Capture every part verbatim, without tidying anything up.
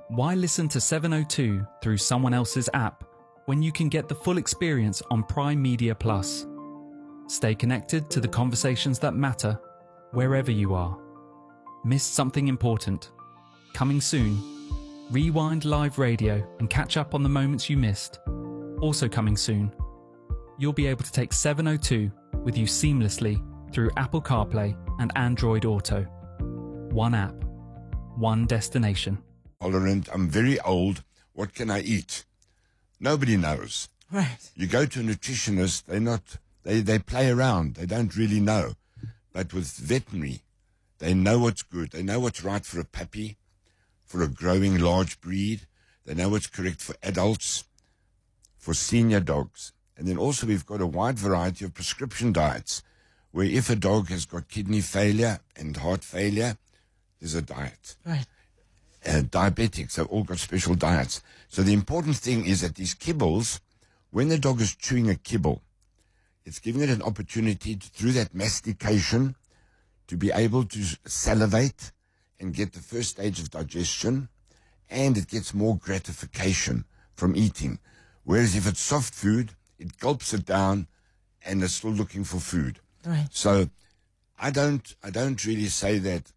Why listen to seven oh two through someone else's app when you can get the full experience on Prime Media Plus? Stay connected to the conversations that matter wherever you are. Missed something important? Coming soon. Rewind live radio and catch up on the moments you missed. Also coming soon. You'll be able to take seven oh two with you seamlessly through Apple CarPlay and Android Auto. One app, one destination. Tolerant, I'm very old. What can I eat? Nobody knows. Right. You go to a nutritionist, they're not, they, they play around. They don't really know. But with veterinary, they know what's good. They know what's right for a puppy, for a growing large breed. They know what's correct for adults, for senior dogs. And then also we've got a wide variety of prescription diets, where if a dog has got kidney failure and heart failure, there's a diet. Right. Uh, diabetics have all got special diets. So the important thing is that these kibbles, when the dog is chewing a kibble, it's giving it an opportunity to, through that mastication, to be able to salivate and get the first stage of digestion, and it gets more gratification from eating. Whereas if it's soft food, it gulps it down and it's still looking for food. Right. So I don't, I don't really say that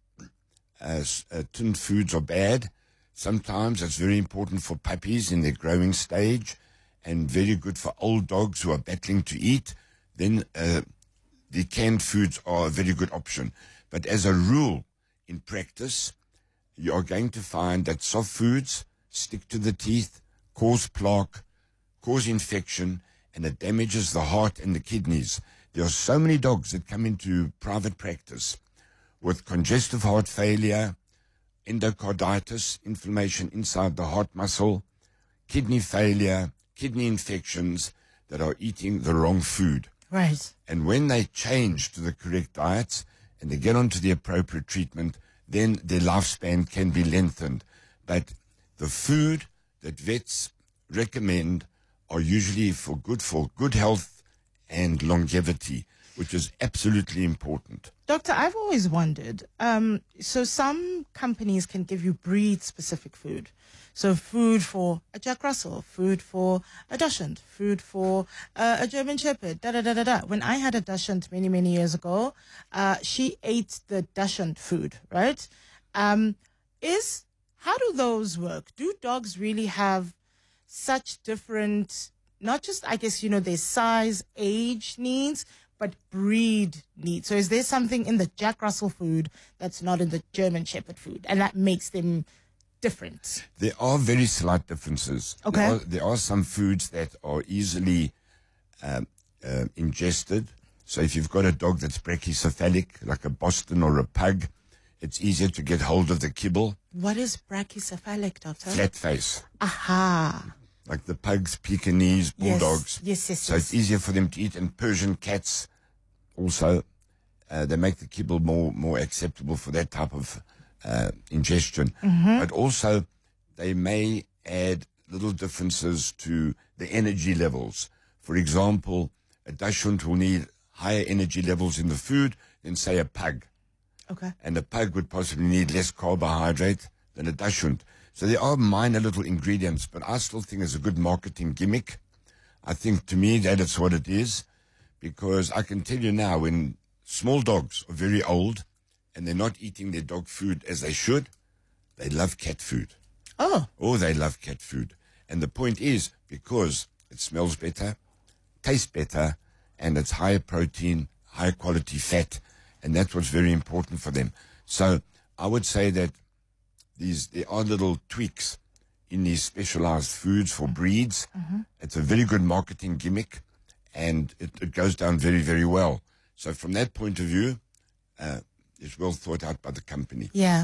uh, uh, tinned foods are bad. Sometimes it's very important for puppies in their growing stage and very good for old dogs who are battling to eat. Then uh, the canned foods are a very good option. But as a rule, in practice, you are going to find that soft foods stick to the teeth, cause plaque, cause infection, and it damages the heart and the kidneys. There are so many dogs that come into private practice with congestive heart failure, endocarditis, inflammation inside the heart muscle, kidney failure, kidney infections, that are eating the wrong food. Right. And when they change to the correct diets and they get onto the appropriate treatment, then their lifespan can be lengthened. But the food that vets recommend are usually for good for good health and longevity, which is absolutely important. Doctor, I've always wondered, um, so some companies can give you breed-specific food. So food for a Jack Russell, food for a Dachshund, food for uh, a German Shepherd, da-da-da-da-da. When I had a Dachshund many, many years ago, uh, she ate the Dachshund food, right? Um, is, how do those work? Do dogs really have such different, not just, I guess, you know, their size, age needs, but breed needs? So is there something in the Jack Russell food that's not in the German Shepherd food, and that makes them different? There are very slight differences. Okay. There are, there are some foods that are easily um, uh, ingested. So if you've got a dog that's brachycephalic, like a Boston or a pug, it's easier to get hold of the kibble. What is brachycephalic, doctor? Flat face. Aha. Like the pugs, Pekingese, bulldogs. Yes, yes, yes. So yes. it's easier for them to eat. And Persian cats also, uh, they make the kibble more, more acceptable for that type of uh, ingestion. Mm-hmm. But also, they may add little differences to the energy levels. For example, a Dachshund will need higher energy levels in the food than, say, a pug. Okay. And a pug would possibly need less carbohydrate than a Dachshund. So there are minor little ingredients, but I still think it's a good marketing gimmick. I think to me that is what it is, because I can tell you now, when small dogs are very old and they're not eating their dog food as they should, they love cat food. Oh. Oh, they love cat food. And the point is, because it smells better, tastes better, and it's higher protein, higher quality fat, and that's what's very important for them. So I would say that these there are little tweaks in these specialized foods for breeds. Mm-hmm. It's a very good marketing gimmick, and it, it goes down very, very well. So from that point of view, uh, it's well thought out by the company. Yeah.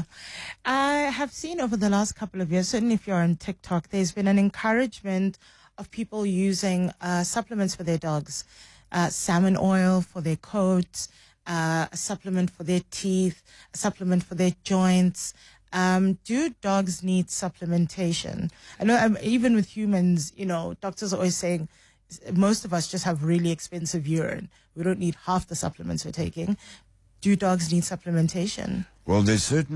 I have seen over the last couple of years, certainly if you're on TikTok, there's been an encouragement of people using uh, supplements for their dogs. Uh, salmon oil for their coats, uh, a supplement for their teeth, a supplement for their joints. Um, do dogs need supplementation? I know um, even with humans, you know, doctors are always saying most of us just have really expensive urine. We don't need half the supplements we're taking. Do dogs need supplementation? Well, there's certain